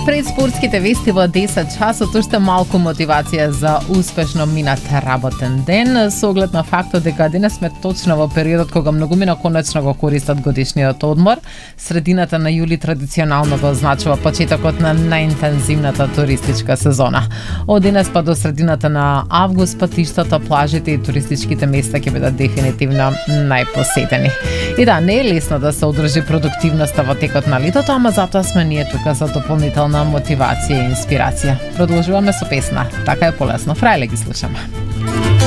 Пред спортските вести во 10 часот уште малку мотивација за успешно минат работен ден, со оглед на фактот дека денес сме точно во периодот кога многумина конечно го користат годишниот одмор. Средината на јули традиционално го означува почетокот на најинтензивната туристичка сезона. Од денес па до средината на август патиштата, плажите и туристичките места ќе бидат дефинитивно најпосетени. И да, не е лесно да се одржи продуктивноста во текот на летото, ама затоа сме ние тука за дополнителна мотивација и инспирација. Продолжуваме со песна. Така е полесно. Фрајле ги слушаме.